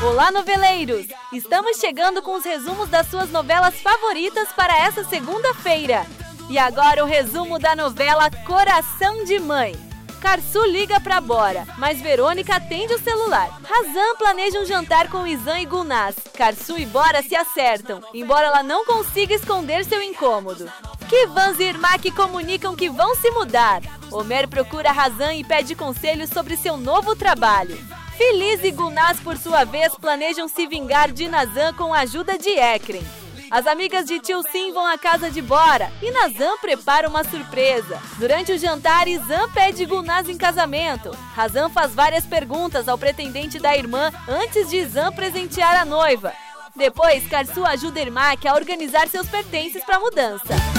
Olá, noveleiros! Estamos chegando com os resumos das suas novelas favoritas para essa segunda-feira. E agora o resumo da novela Coração de Mãe. Karsu liga pra Bora, mas Verônica atende o celular. Razan planeja um jantar com Izan e Gulnaz. Karsu e Bora se acertam, embora ela não consiga esconder seu incômodo. Kivans e Irmak comunicam que vão se mudar. Homer procura Razan e pede conselhos sobre seu novo trabalho. Feliz e Gulnaz, por sua vez, planejam se vingar de Nazan com a ajuda de Ekren. As amigas de Tio Sim vão à casa de Bora e Nazan prepara uma surpresa. Durante o jantar, Izan pede Gulnaz em casamento. Razan faz várias perguntas ao pretendente da irmã antes de Izan presentear a noiva. Depois, Karsu ajuda Irmak a organizar seus pertences para a mudança.